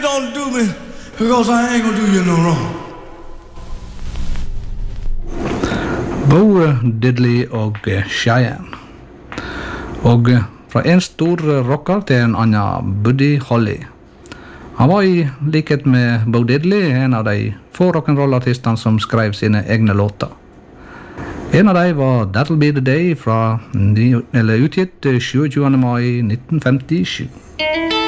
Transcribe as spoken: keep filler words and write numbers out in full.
don't do me because I ain't gonna do you no wrong. Bo Diddley og Cheyenne. Og fra en stor rocker til en annen, Buddy Holly. Han var i likhet med Bo Diddley en av de få rock'n'roll-artistene som skrev sine egne låter. En av dem var That'll Be The Day, fra, eller utgitt tjueåtte mai nitten femtisju.